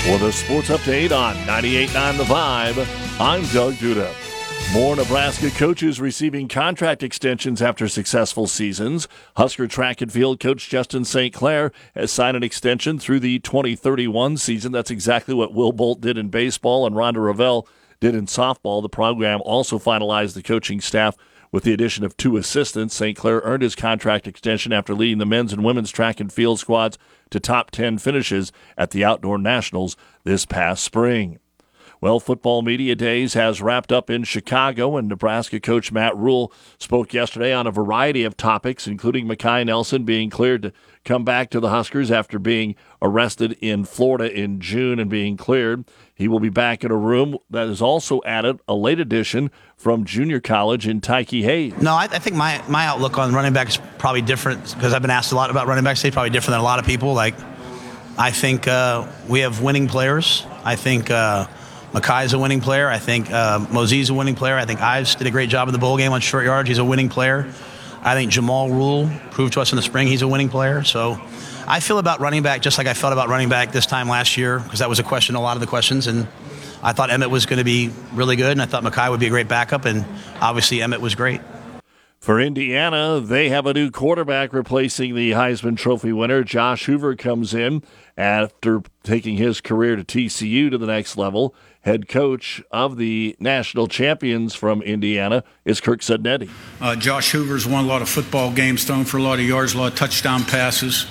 For the sports update on 98.9 The Vibe, I'm Doug Duda. More Nebraska coaches receiving contract extensions after successful seasons. Husker track and field coach Justin St. Clair has signed an extension through the 2031 season. That's exactly what Will Bolt did in baseball and Rhonda Revelle did in softball. The program also finalized the coaching staff with the addition of 2 assistants. St. Clair earned his contract extension after leading the men's and women's track and field squads to top 10 finishes at the Outdoor Nationals this past spring. Well, Football Media Days has wrapped up in Chicago, and Nebraska coach Matt Rhule spoke yesterday on a variety of topics, including Mekhi Nelson being cleared to come back to the Huskers after being arrested in Florida in June and being cleared. He will be back in a room that has also added a late addition from junior college in Tyke Hayes. No, I think my outlook on running back is probably different because I've been asked a lot about running backs. It's probably different than a lot of people. Like, I think we have winning players. I think Mekhi's a winning player. I think Mosie's a winning player. I think Ives did a great job in the bowl game on short yards. He's a winning player. I think Jamal Rule proved to us in the spring he's a winning player. So I feel about running back just like I felt about running back this time last year, because that was a question, a lot of the questions. And I thought Emmett was going to be really good, and I thought Mekhi would be a great backup, and obviously Emmett was great. For Indiana, they have a new quarterback replacing the Heisman Trophy winner. Josh Hoover comes in after taking his career to TCU to the next level. Head coach of the national champions from Indiana is Kirk Cudnetti. Josh Hoover's won a lot of football games, thrown for a lot of yards, a lot of touchdown passes.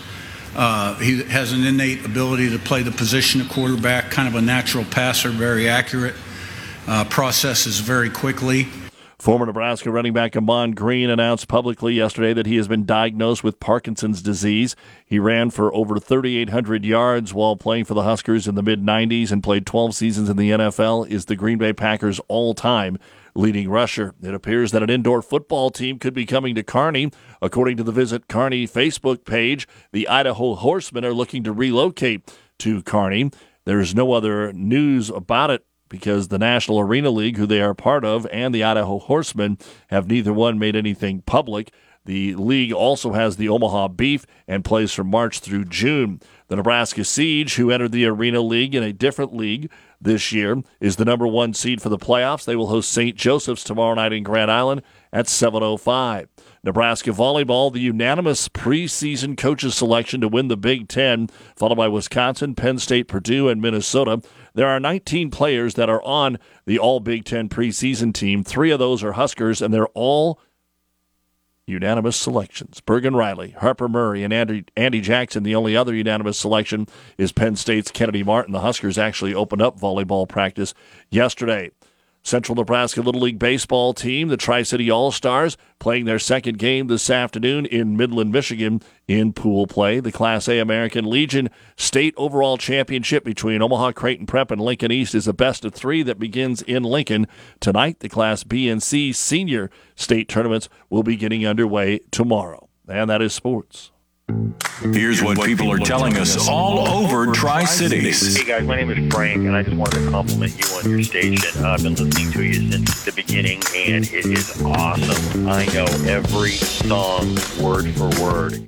He has an innate ability to play the position of quarterback, kind of a natural passer, very accurate, processes very quickly. Former Nebraska running back Ahman Green announced publicly yesterday that he has been diagnosed with Parkinson's disease. He ran for over 3,800 yards while playing for the Huskers in the mid-90s and played 12 seasons in the NFL, is the Green Bay Packers' all-time leading rusher. It appears that an indoor football team could be coming to Kearney. According to the Visit Kearney Facebook page, the Idaho Horsemen are looking to relocate to Kearney. There's no other news about it, because the National Arena League, who they are part of, and the Idaho Horsemen have neither one made anything public. The league also has the Omaha Beef and plays from March through June. The Nebraska Siege, who entered the Arena League in a different league this year, is the number 1 seed for the playoffs. They will host St. Joseph's tomorrow night in Grand Island at 7:05. Nebraska volleyball, the unanimous preseason coaches selection to win the Big Ten, followed by Wisconsin, Penn State, Purdue, and Minnesota. There are 19 players that are on the All-Big Ten preseason team. 3 of those are Huskers, and they're all unanimous selections. Bergen Riley, Harper Murray, and Andy Jackson. The only other unanimous selection is Penn State's Kennedy Martin. The Huskers actually opened up volleyball practice yesterday. Central Nebraska Little League Baseball team, the Tri-City All-Stars, playing their second game this afternoon in Midland, Michigan in pool play. The Class A American Legion State Overall Championship between Omaha, Creighton Prep, and Lincoln East is a best-of-3 that begins in Lincoln tonight. The Class B and C Senior State tournaments will be getting underway tomorrow. And that is sports. Here's what people are telling us all over Tri-Cities. Hey guys, my name is Frank, and I just wanted to compliment you on your station. I've been listening to you since the beginning, and it is awesome. I know every song word for word.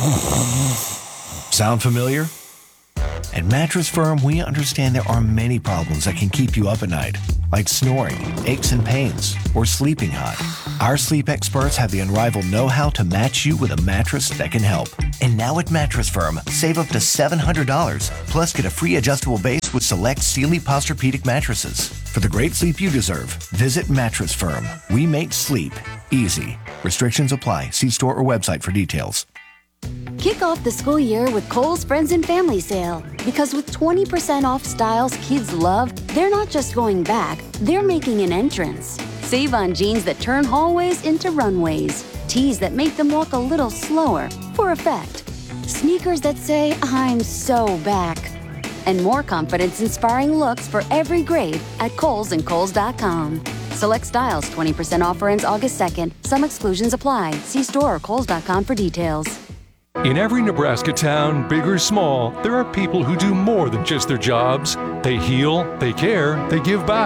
Sound familiar? At Mattress Firm, we understand there are many problems that can keep you up at night, like snoring, aches and pains, or sleeping hot. Our sleep experts have the unrivaled know-how to match you with a mattress that can help. And now at Mattress Firm, save up to $700, plus get a free adjustable base with select Sealy Posturepedic mattresses. For the great sleep you deserve, visit Mattress Firm. We make sleep easy. Restrictions apply. See store or website for details. Kick off the school year with Kohl's Friends and Family Sale. Because with 20% off styles kids love, they're not just going back, they're making an entrance. Save on jeans that turn hallways into runways, tees that make them walk a little slower for effect, sneakers that say, "I'm so back," and more confidence-inspiring looks for every grade at Kohl's and Kohls.com. Select styles, 20% offer ends August 2nd. Some exclusions apply. See store or Kohls.com for details. In every Nebraska town, big or small, there are people who do more than just their jobs. They heal, they care, they give back.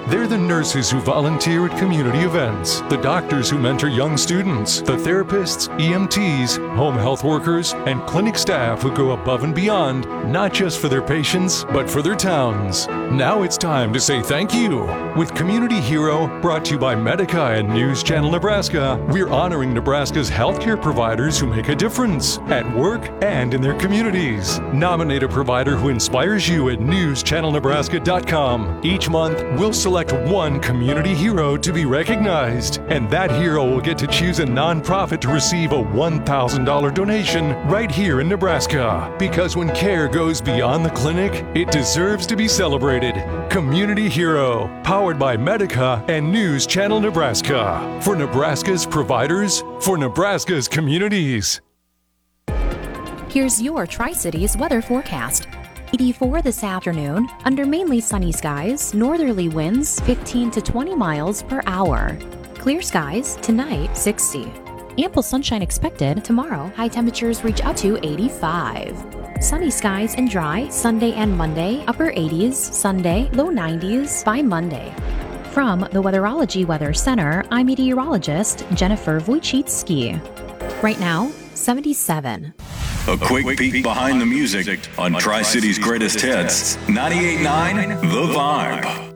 They're the nurses who volunteer at community events, the doctors who mentor young students, the therapists, EMTs, home health workers, and clinic staff who go above and beyond, not just for their patients, but for their towns. Now it's time to say thank you. With Community Hero, brought to you by Medica and News Channel Nebraska, we're honoring Nebraska's healthcare providers who make a difference at work and in their communities. Nominate a provider who inspires you at newschannelnebraska.com. Each month, we'll select one community hero to be recognized, and that hero will get to choose a nonprofit to receive a $1,000 donation right here in Nebraska. Because when care goes beyond the clinic, it deserves to be celebrated. Community Hero, powered by Medica and News Channel Nebraska. For Nebraska's providers, for Nebraska's communities. Here's your Tri-Cities weather forecast. 84 this afternoon, under mainly sunny skies, northerly winds 15 to 20 miles per hour. Clear skies, tonight 60. Ample sunshine expected tomorrow, high temperatures reach up to 85. Sunny skies and dry Sunday and Monday, upper 80s, Sunday, low 90s by Monday. From the Weatherology Weather Center, I'm meteorologist Jennifer Wojcicki. Right now, 77. A quick peek behind the music on Tri-City's greatest hits. 98.9 The Vibe.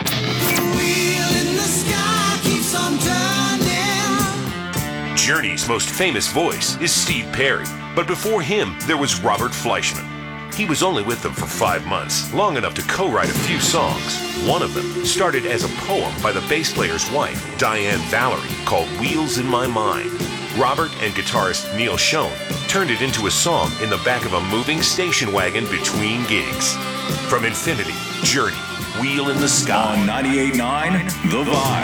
Journey's most famous voice is Steve Perry, but before him, there was Robert Fleischman. He was only with them for 5 months, long enough to co-write a few songs. One of them started as a poem by the bass player's wife, Diane Valerie, called Wheels in My Mind. Robert and guitarist Neil Schoen turned it into a song in the back of a moving station wagon between gigs. From Infinity, Journey, Wheel in the Sky. On 98.9 The Vibe.